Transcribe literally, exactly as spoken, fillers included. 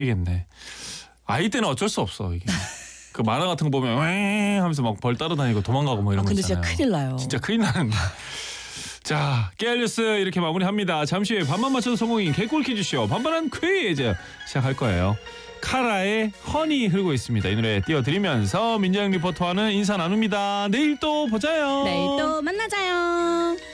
이겠네. 아이 때는 어쩔 수 없어 이게. 그 만화 같은 거 보면 왱 하면서 막 벌 따라다니고 도망가고 뭐 이런 아, 거 근데 있잖아요. 진짜 큰일 나요. 진짜 큰일 나는데. 자, 깨알 뉴스 이렇게 마무리합니다. 잠시 후에 반만 맞춰서 성공인 개꿀 퀴즈쇼 반반한 퀴즈 시작할 거예요. 카라의 허니 흐르고 있습니다. 이 노래 띄워드리면서 민정 리포터와는 인사 나눕니다. 내일 또 보자요. 내일 또 만나자요.